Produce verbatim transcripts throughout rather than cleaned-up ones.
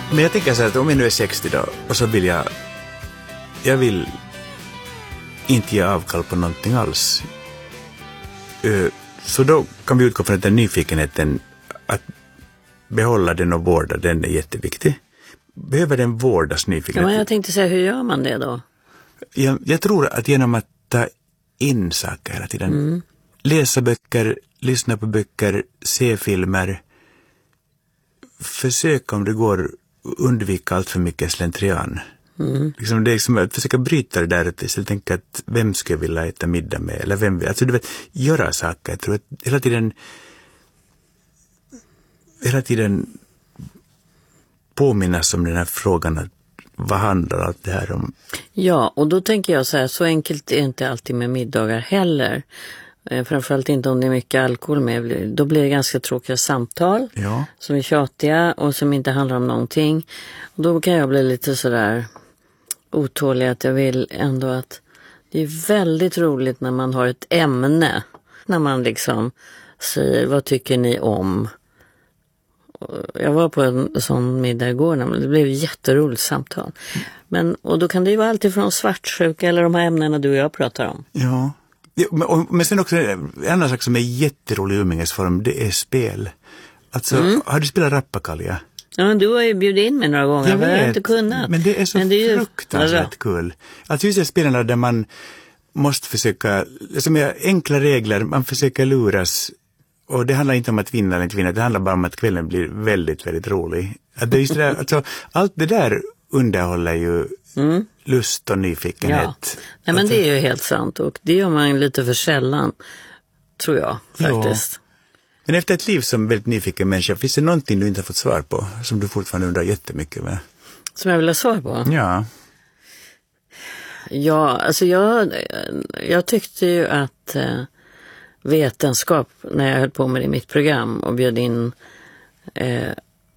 Men jag tänker så här att om jag nu är sextio då och så vill jag jag vill inte ge avkall på någonting alls. Uh, så då kan vi utgå från att den nyfikenheten, att behålla den och vårda den, är jätteviktig. Behöver den vårdas, nyfikenheten? Ja, men jag tänkte säga, hur gör man det då? Jag, jag tror att genom att ta in saker hela tiden. Mm. Läsa böcker, lyssna på böcker, se filmer. Försök om det går undvika allt för mycket slentrian. Mm. Liksom det är liksom att försöka bryta det där och istället tänka att vem ska jag vilja äta middag med, eller vem vill, alltså du vet, göra saker. Jag tror att hela tiden hela tiden påminnas om den här frågan att vad handlar allt det här om? Ja, och då tänker jag så här, så enkelt är inte alltid med middagar heller. Framförallt inte om det är mycket alkohol med. Då blir det ganska tråkiga samtal, ja, som är tjatiga och som inte handlar om någonting. Och då kan jag bli lite sådär otålig att jag vill ändå att det är väldigt roligt när man har ett ämne. När man liksom säger, vad tycker ni om? Jag var på en sån middag igår, det blev ett jätteroligt samtal. Men, och då kan det ju vara alltid från svartsjuka eller de här ämnena du och jag pratar om. Ja. Ja, men, och, men sen också en annan sak som är jätterolig i umgängesform, det är spel. Alltså, mm. har du spelat rappakalja? Ja, men du har ju bjudit in mig några gånger, jag, jag har inte kunnat. Men det är så men det är ju fruktansvärt alltså kul. Alltså just det spelarna där man måste försöka, som är enkla regler, man försöker luras. Och det handlar inte om att vinna eller inte vinna, det handlar bara om att kvällen blir väldigt, väldigt rolig. Att det är just det där, alltså, allt det där underhåller ju mm. lust och nyfikenhet. Ja. Nej, men det är ju helt sant och det gör man lite för sällan, tror jag faktiskt. Ja. Men efter ett liv som väldigt nyfiken människa, finns det någonting du inte har fått svar på som du fortfarande undrar jättemycket med? Som jag vill ha svar på? Ja. Ja, alltså jag, jag tyckte ju att eh, vetenskap, när jag höll på med det i mitt program och bjöd in eh,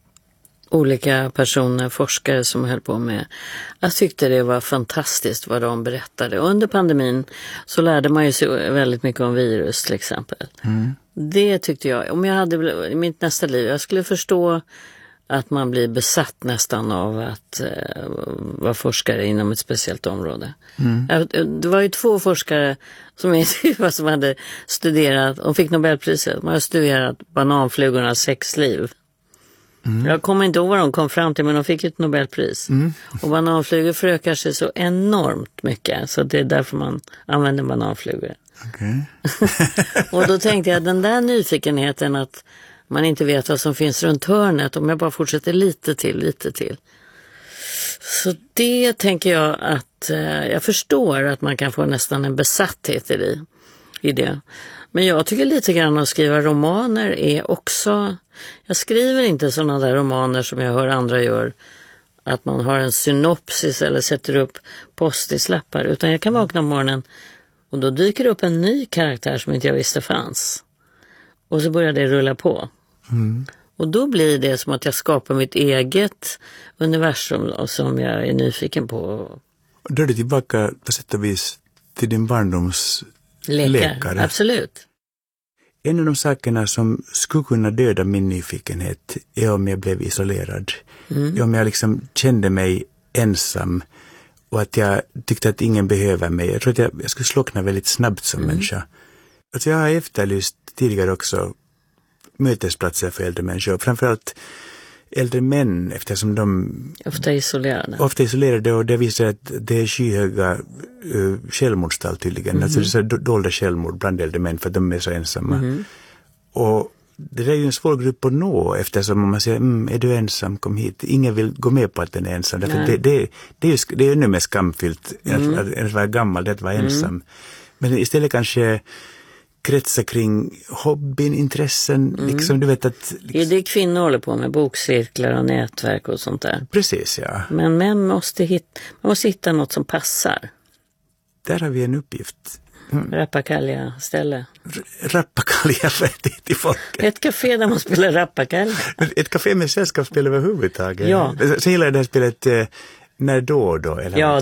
olika personer, forskare som höll på med. Jag tyckte det var fantastiskt vad de berättade. Och under pandemin så lärde man ju sig väldigt mycket om virus till exempel. Mm. Det tyckte jag, om jag hade i mitt nästa liv, jag skulle förstå att man blir besatt nästan av att eh, vara forskare inom ett speciellt område. Mm. Det var ju två forskare som, som hade studerat, och fick Nobelpriset, de hade studerat bananflugornas sexliv. Mm. Jag kommer inte ihåg vad de kom fram till, men de fick ett Nobelpris. Mm. Och bananflugor förökar sig så enormt mycket, så det är därför man använder bananflugor. Okay. Och då tänkte jag, den där nyfikenheten att man inte vet vad som finns runt hörnet, om jag bara fortsätter lite till, lite till. Så det tänker jag att eh, jag förstår att man kan få nästan en besatthet i det. I det. Men jag tycker lite grann att skriva romaner är också... Jag skriver inte sådana där romaner som jag hör andra gör. Att man har en synopsis eller sätter upp postislappar. Utan jag kan vakna på morgonen och då dyker det upp en ny karaktär som inte jag visste fanns. Och så börjar det rulla på. Mm. Och då blir det som att jag skapar mitt eget universum som jag är nyfiken på. Då är du tillbaka på sätt och vis till din barndoms Lekar. läkare. Absolut. En av de sakerna som skulle kunna döda min nyfikenhet är om jag blev isolerad. Mm. Om jag liksom kände mig ensam och att jag tyckte att ingen behöver mig. Jag tror att jag, jag skulle slockna väldigt snabbt som mm. människa. Alltså jag har efterlyst tidigare också mötesplatser för äldre människor. Framförallt äldre män, eftersom de... Ofta isolerade. Ofta isolerade, och det visar att det är skyhöga uh, självmordstal tydligen. Mm. Alltså det är så dolda självmord bland äldre män för att de är så ensamma. Mm. Och det är ju en svår grupp att nå, eftersom man säger, mm, är du ensam, kom hit. Ingen vill gå med på att den är ensam. Därför det, det, det är ju det är ännu mer skamfyllt mm. att, att vara gammal, att vara ensam. Mm. Men istället kanske kretsa kring hobbyn, intressen, mm. liksom du vet att... Liksom... Det är det kvinnor håller på med, bokcirklar och nätverk och sånt där. Precis, ja. Men män måste hitta, man måste hitta något som passar. Där har vi en uppgift. Mm. Rappakalja ställe. R- rappakalja för det till folk. Ett café där man spelar rappakalja. Ett café med sällskapsspel överhuvudtaget. Ja. Så gillar jag det här spelet eh, När då då? Eller ja,